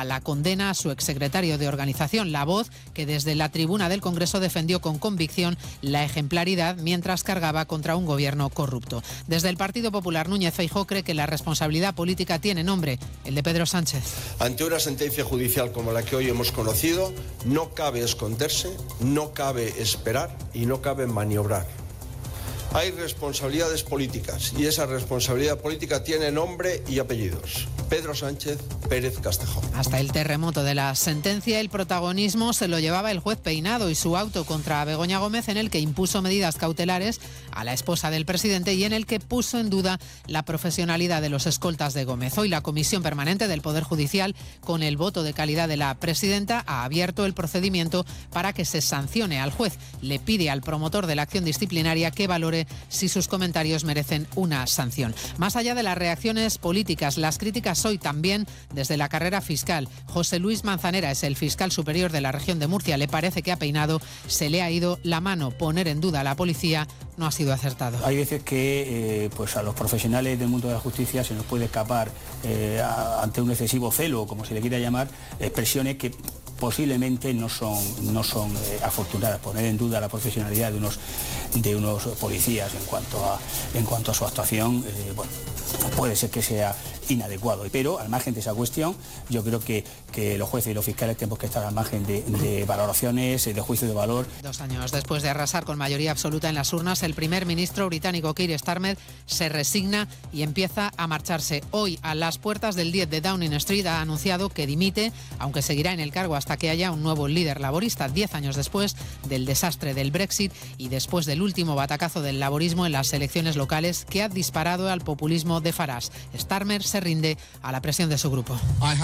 a la condena a su exsecretario de organización, la Voz, que desde la tribuna del Congreso defendió con convicción la ejemplaridad mientras cargaba contra un gobierno corrupto. Desde el Partido Popular, Núñez Feijóo cree que la responsabilidad política tiene nombre, el de Pedro Sánchez. Ante una sentencia judicial como la que hoy hemos conocido, no cabe esconderse, no cabe esperar y no cabe maniobrar. Hay responsabilidades políticas y esa responsabilidad política tiene nombre y apellidos. Pedro Sánchez Pérez Castejón. Hasta el terremoto de la sentencia, el protagonismo se lo llevaba el juez Peinado y su auto contra Begoña Gómez, en el que impuso medidas cautelares a la esposa del presidente y en el que puso en duda la profesionalidad de los escoltas de Gómez. Hoy la Comisión Permanente del Poder Judicial, con el voto de calidad de la presidenta, ha abierto el procedimiento para que se sancione al juez. Le pide al promotor de la acción disciplinaria que valore si sus comentarios merecen una sanción. Más allá de las reacciones políticas, las críticas hoy también desde la carrera fiscal. José Luis Manzanera es el fiscal superior de la región de Murcia. Le parece que a Peinado se le ha ido la mano. Poner en duda a la policía no ha sido acertado. Hay veces que pues a los profesionales del mundo de la justicia se nos puede escapar ante un excesivo celo, como se le quiera llamar, expresiones que posiblemente no son afortunadas. Poner en duda la profesionalidad de unos policías en cuanto a su actuación, puede ser que sea inadecuado. Pero al margen de esa cuestión, yo creo que los jueces y los fiscales tenemos que estar al margen de valoraciones, de juicio de valor. 2 años después de arrasar con mayoría absoluta en las urnas, el primer ministro británico Keir Starmer se resigna y empieza a marcharse. Hoy, a las puertas del 10 de Downing Street, ha anunciado que dimite, aunque seguirá en el cargo hasta que haya un nuevo líder laborista, 10 años después del desastre del Brexit y después del último batacazo del laborismo en las elecciones locales que ha disparado al populismo de Farage. Starmer se rinde a la presión de su grupo.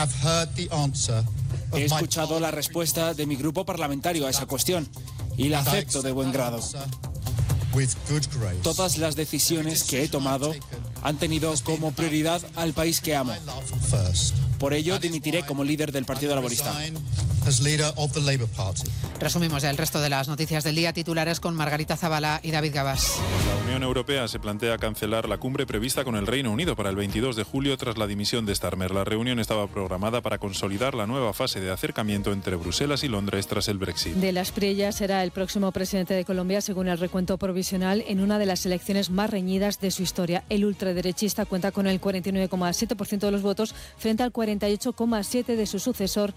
He escuchado la respuesta de mi grupo parlamentario a esa cuestión y la acepto de buen grado. Todas las decisiones que he tomado han tenido como prioridad al país que amo. Por ello, dimitiré como líder del Partido Laborista. Resumimos ya el resto de las noticias del día, titulares con Margarita Zavala y David Gabás. La Unión Europea se plantea cancelar la cumbre prevista con el Reino Unido para el 22 de julio tras la dimisión de Starmer. La reunión estaba programada para consolidar la nueva fase de acercamiento entre Bruselas y Londres tras el Brexit. De las Priellas será el próximo presidente de Colombia, según el recuento provisional, en una de las elecciones más reñidas de su historia. El ultraderechista cuenta con el 49,7% de los votos frente al 48,7% de su sucesor,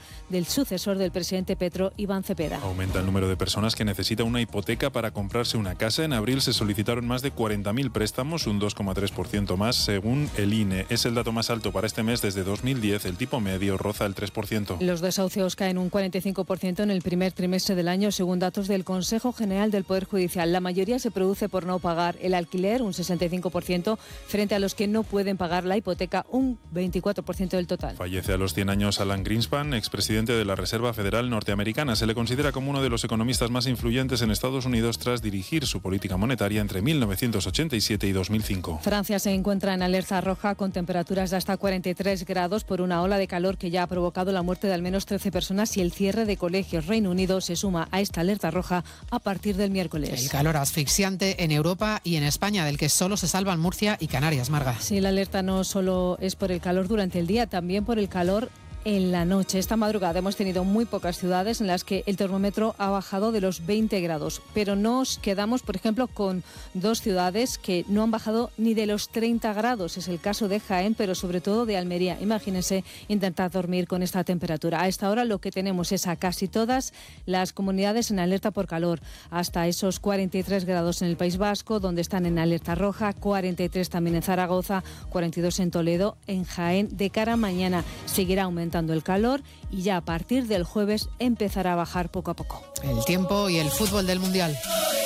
del presidente Petro, Iván Cepeda. Aumenta el número de personas que necesitan una hipoteca para comprarse una casa. En abril se solicitaron más de 40.000 préstamos, un 2,3% más, según el INE. Es el dato más alto para este mes desde 2010. El tipo medio roza el 3%. Los desahucios caen un 45% en el primer trimestre del año, según datos del Consejo General del Poder Judicial. La mayoría se produce por no pagar el alquiler, un 65%, frente a los que no pueden pagar la hipoteca, un 24% del total. Fallece a los 100 años Alan Greenspan, expresidente de la Reserva Federal norteamericana. Se le considera como uno de los economistas más influyentes en Estados Unidos tras dirigir su política monetaria entre 1987 y 2005. Francia se encuentra en alerta roja con temperaturas de hasta 43 grados por una ola de calor que ya ha provocado la muerte de al menos 13 personas y el cierre de colegios. Reino Unido se suma a esta alerta roja a partir del miércoles. El calor asfixiante en Europa y en España, del que solo se salvan Murcia y Canarias, Marga. Sí, la alerta no solo es por el calor durante el día, también por el calor en la noche. Esta madrugada hemos tenido muy pocas ciudades en las que el termómetro ha bajado de los 20 grados, pero nos quedamos, por ejemplo, con 2 ciudades que no han bajado ni de los 30 grados. Es el caso de Jaén, pero sobre todo de Almería. Imagínense intentar dormir con esta temperatura. A esta hora lo que tenemos es a casi todas las comunidades en alerta por calor, hasta esos 43 grados en el País Vasco, donde están en alerta roja, 43 también en Zaragoza, 42 en Toledo, en Jaén. De cara a mañana seguirá aumentando el calor y ya a partir del jueves empezará a bajar poco a poco. El tiempo y el fútbol del Mundial.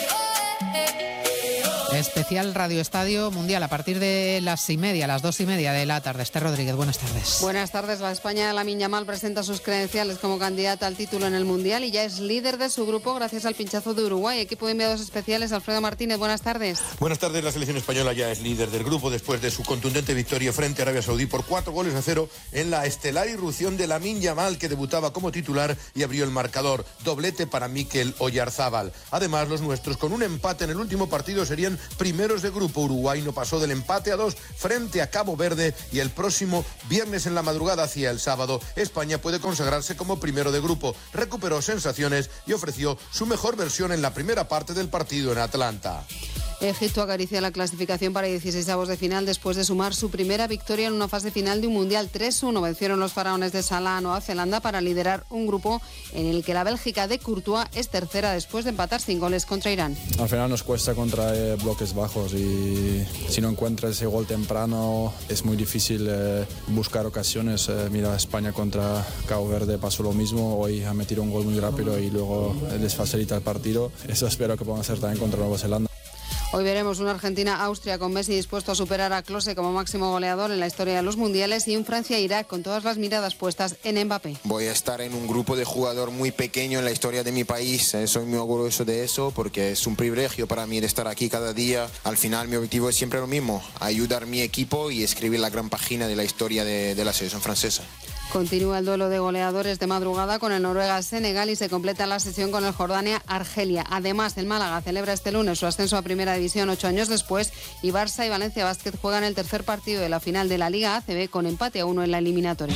Especial Radio Estadio Mundial a partir de las 2:30 de la tarde. Esther Rodríguez, buenas tardes. Buenas tardes. La España Lamine Yamal presenta sus credenciales como candidata al título en el Mundial y ya es líder de su grupo gracias al pinchazo de Uruguay. Equipo de enviados especiales, Alfredo Martínez, buenas tardes. Buenas tardes. La selección española ya es líder del grupo después de su contundente victoria frente a Arabia Saudí por 4-0 en la estelar irrupción de Lamine Yamal, que debutaba como titular y abrió el marcador. Doblete para Mikel Oyarzábal. Además, los nuestros, con un empate en el último partido, serían primeros de grupo. Uruguay no pasó del empate a 2 frente a Cabo Verde y el próximo viernes en la madrugada hacia el sábado, España puede consagrarse como primero de grupo. Recuperó sensaciones y ofreció su mejor versión en la primera parte del partido en Atlanta. Egipto acaricia la clasificación para 16avos de final después de sumar su primera victoria en una fase final de un Mundial. 3-1 vencieron los faraones de Salah a Nueva Zelanda para liderar un grupo en el que la Bélgica de Courtois es tercera después de empatar sin goles contra Irán. Al final nos cuesta contra bloques bajos y si no encuentras ese gol temprano es muy difícil buscar ocasiones. Mira, España contra Cabo Verde pasó lo mismo, hoy ha metido un gol muy rápido y luego les facilita el partido. Eso espero que puedan hacer también contra Nueva Zelanda. Hoy veremos una Argentina-Austria con Messi dispuesto a superar a Klose como máximo goleador en la historia de los mundiales y un Francia-Irak con todas las miradas puestas en Mbappé. Voy a estar en un grupo de jugador muy pequeño en la historia de mi país. Soy muy orgulloso de eso porque es un privilegio para mí de estar aquí cada día. Al final mi objetivo es siempre lo mismo, ayudar a mi equipo y escribir la gran página de la historia de la selección francesa. Continúa el duelo de goleadores de madrugada con el Noruega-Senegal y se completa la sesión con el Jordania-Argelia. Además, el Málaga celebra este lunes su ascenso a Primera División 8 años después y Barça y Valencia Basket juegan el tercer partido de la final de la Liga ACB con empate a 1 en la eliminatoria.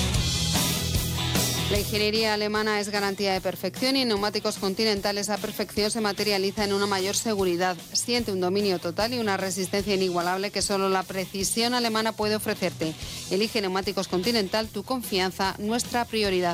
La ingeniería alemana es garantía de perfección y en neumáticos Continental esa perfección se materializa en una mayor seguridad. Siente un dominio total y una resistencia inigualable que solo la precisión alemana puede ofrecerte. Elige neumáticos Continental, tu confianza, nuestra prioridad.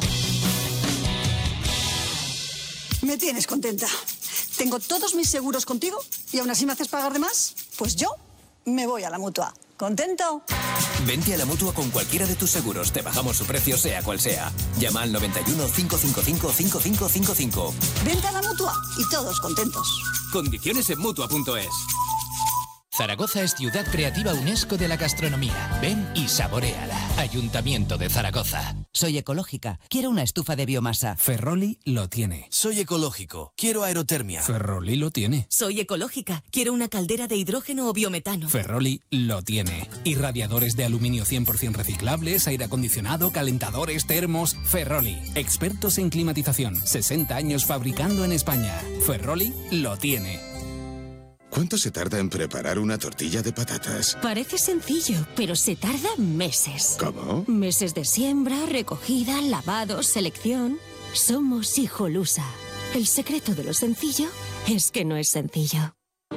Me tienes contenta. Tengo todos mis seguros contigo y aún así me haces pagar de más. Pues yo me voy a la Mutua. ¿Contento? Vente a la Mutua con cualquiera de tus seguros. Te bajamos su precio sea cual sea. Llama al 91 555 5555. Vente a la Mutua y todos contentos. Condiciones en Mutua.es. Zaragoza es ciudad creativa UNESCO de la gastronomía. Ven y saboréala. Ayuntamiento de Zaragoza. Soy ecológica. Quiero una estufa de biomasa. Ferroli lo tiene. Soy ecológico. Quiero aerotermia. Ferroli lo tiene. Soy ecológica. Quiero una caldera de hidrógeno o biometano. Ferroli lo tiene. Irradiadores de aluminio 100% reciclables, aire acondicionado, calentadores, termos. Ferroli. Expertos en climatización. 60 años fabricando en España. Ferroli lo tiene. ¿Cuánto se tarda en preparar una tortilla de patatas? Parece sencillo, pero se tarda meses. ¿Cómo? Meses de siembra, recogida, lavado, selección. Somos Hijolusa. El secreto de lo sencillo es que no es sencillo.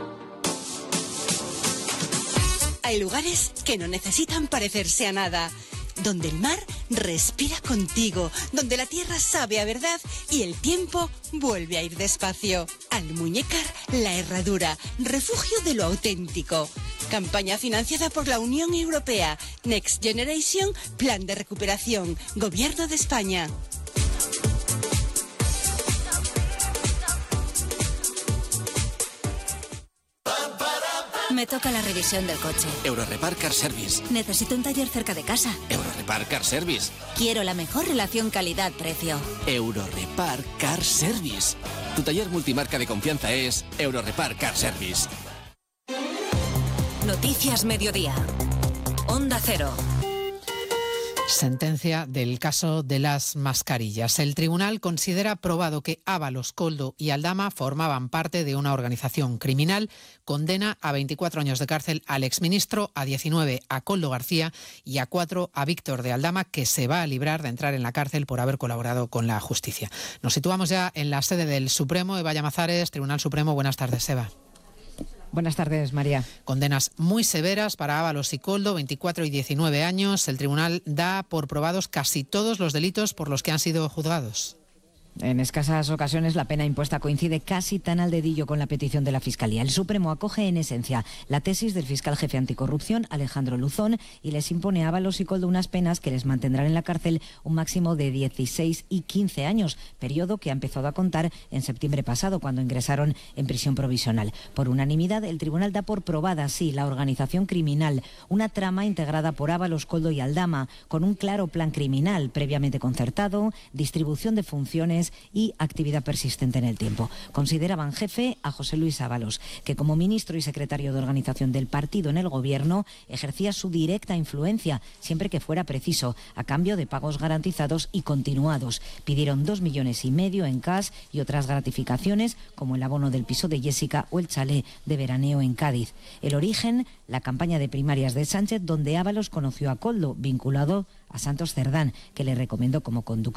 Hay lugares que no necesitan parecerse a nada. Donde el mar respira contigo, donde la tierra sabe a verdad y el tiempo vuelve a ir despacio. Almuñécar La Herradura, refugio de lo auténtico. Campaña financiada por la Unión Europea. Next Generation, Plan de Recuperación, Gobierno de España. Me toca la revisión del coche. Eurorepar Car Service. Necesito un taller cerca de casa. Eurorepar Car Service. Quiero la mejor relación calidad-precio. Eurorepar Car Service. Tu taller multimarca de confianza es Eurorepar Car Service. Noticias Mediodía. Onda Cero. Sentencia del caso de las mascarillas. El tribunal considera probado que Ábalos, Koldo y Aldama formaban parte de una organización criminal. Condena a 24 años de cárcel al exministro, a 19 a Koldo García y a 4 a Víctor de Aldama, que se va a librar de entrar en la cárcel por haber colaborado con la justicia. Nos situamos ya en la sede del Supremo. Eva Llamazares, Tribunal Supremo. Buenas tardes, Eva. Buenas tardes, María. Condenas muy severas para Ábalos y Koldo, 24 y 19 años. El tribunal da por probados casi todos los delitos por los que han sido juzgados. En escasas ocasiones la pena impuesta coincide casi tan al dedillo con la petición de la Fiscalía. El Supremo acoge en esencia la tesis del fiscal jefe anticorrupción, Alejandro Luzón, y les impone a Ábalos y Koldo unas penas que les mantendrán en la cárcel un máximo de 16 y 15 años, periodo que ha empezado a contar en septiembre pasado, cuando ingresaron en prisión provisional. Por unanimidad, el tribunal da por probada así la organización criminal, una trama integrada por Ábalos, Koldo y Aldama, con un claro plan criminal previamente concertado, distribución de funciones elecciones y actividad persistente en el tiempo. Consideraban jefe a José Luis Ábalos, que como ministro y secretario de organización del partido en el gobierno ejercía su directa influencia siempre que fuera preciso, a cambio de pagos garantizados y continuados. Pidieron 2,5 millones en cash y otras gratificaciones como el abono del piso de Jessica o el chalet de veraneo en Cádiz. El origen, la campaña de primarias de Sánchez, donde Ábalos conoció a Koldo, vinculado a Santos Cerdán, que le recomendó como conductor